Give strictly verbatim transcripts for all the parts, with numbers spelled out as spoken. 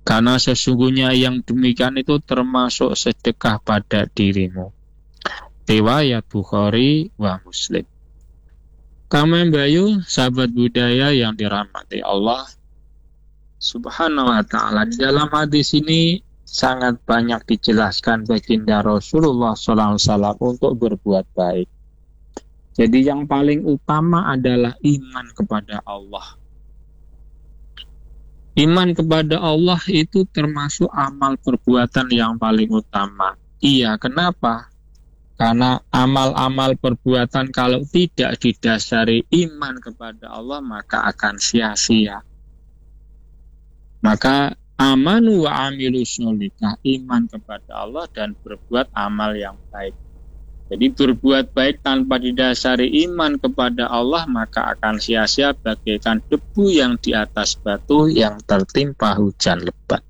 Karena sesungguhnya yang demikian itu termasuk sedekah pada dirimu. Riwayat Bukhari wa Muslim. Kang Bayu, sahabat budaya yang dirahmati Allah Subhanahu wa ta'ala, di dalam hadis ini sangat banyak dijelaskan baginda Rasulullah shallallahu alaihi wasallam untuk berbuat baik. Jadi yang paling utama adalah iman kepada Allah. Iman kepada Allah itu termasuk amal perbuatan yang paling utama. Iya, kenapa? Karena amal-amal perbuatan kalau tidak didasari iman kepada Allah maka akan sia-sia. Maka amanu wa amilu sholihah, iman kepada Allah dan berbuat amal yang baik. Jadi berbuat baik tanpa didasari iman kepada Allah maka akan sia-sia bagaikan debu yang di atas batu yang tertimpa hujan lebat.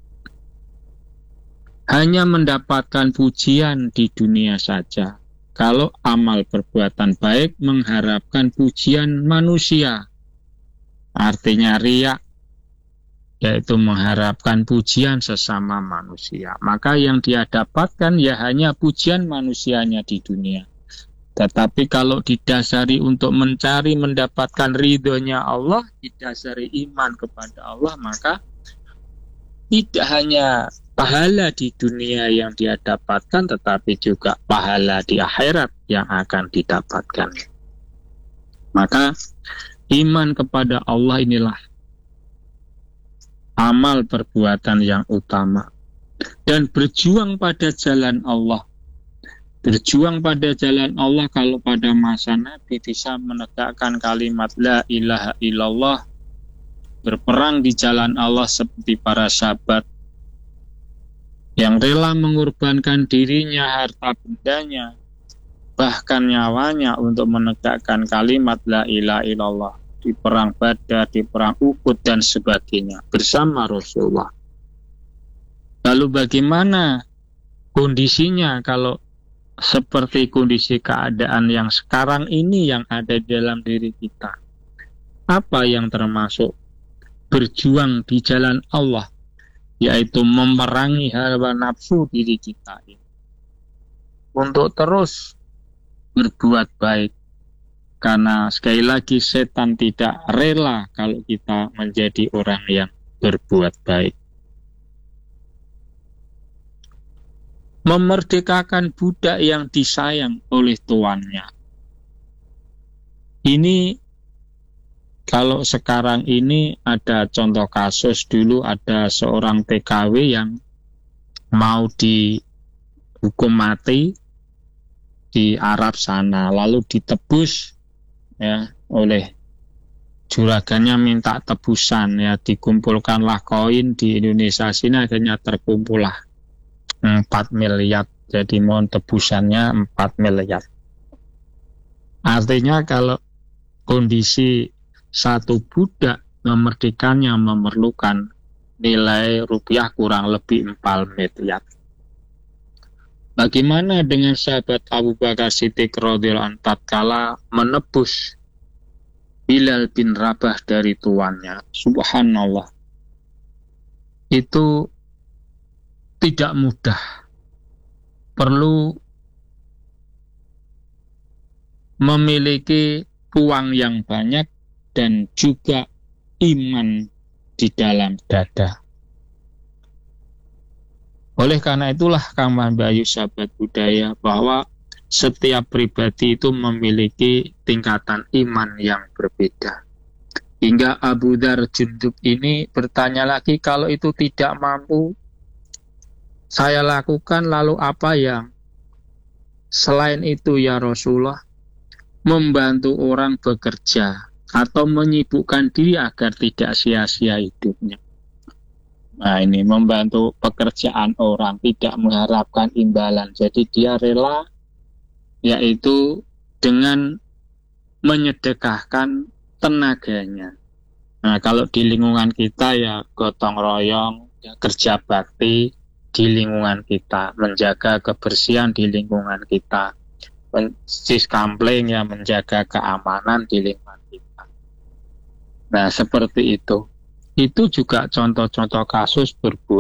Hanya mendapatkan pujian di dunia saja. Kalau amal perbuatan baik mengharapkan pujian manusia, artinya riya, yaitu mengharapkan pujian sesama manusia, maka yang dia dapatkan ya hanya pujian manusianya di dunia. Tetapi kalau didasari untuk mencari mendapatkan ridhonya Allah, didasari iman kepada Allah, maka tidak hanya pahala di dunia yang dia dapatkan, tetapi juga pahala di akhirat yang akan didapatkan. Maka iman kepada Allah inilah amal perbuatan yang utama. Dan berjuang pada jalan Allah. Berjuang pada jalan Allah kalau pada masa Nabi bisa menegakkan kalimat la ilaha illallah, berperang di jalan Allah seperti para sahabat yang rela mengorbankan dirinya, harta bendanya, bahkan nyawanya untuk menegakkan kalimat la ilaha illallah di perang Badar, di perang Uhud dan sebagainya bersama Rasulullah. Lalu bagaimana kondisinya kalau seperti kondisi keadaan yang sekarang ini yang ada di dalam diri kita? Apa yang termasuk berjuang di jalan Allah, yaitu memerangi hawa nafsu diri kita ini untuk terus berbuat baik. Karena sekali lagi setan tidak rela kalau kita menjadi orang yang berbuat baik. Memerdekakan budak yang disayang oleh tuannya. Ini kalau sekarang ini ada contoh kasus, dulu ada seorang T K W yang mau dihukum mati di Arab sana, lalu ditebus ya oleh juragannya, minta tebusan ya, dikumpulkanlah koin di Indonesia sini, akhirnya terkumpullah empat miliar. Jadi mohon tebusannya empat miliar. Artinya kalau kondisi satu budak memerdekanya memerlukan nilai rupiah kurang lebih empat miliar. Bagaimana dengan sahabat Abu Bakar Siddiq radhiyallahu anhu tatkala menebus Bilal bin Rabah dari tuannya? Subhanallah. Itu tidak mudah. Perlu memiliki uang yang banyak dan juga iman di dalam dada. Oleh karena itulah Kang Bayu, sahabat budaya, bahwa setiap pribadi itu memiliki tingkatan iman yang berbeda. Hingga Abu Dzar Jundub ini bertanya lagi, kalau itu tidak mampu saya lakukan, lalu apa yang selain itu ya Rasulullah? Membantu orang bekerja atau menyibukkan diri agar tidak sia-sia hidupnya. Nah ini membantu pekerjaan orang, tidak mengharapkan imbalan. Jadi dia rela, yaitu dengan menyedekahkan tenaganya. Nah kalau di lingkungan kita ya gotong royong, ya, kerja bakti di lingkungan kita, menjaga kebersihan di lingkungan kita, sis kampling ya, menjaga keamanan di lingkungan kita. Nah seperti itu. Itu juga contoh-contoh kasus berbuat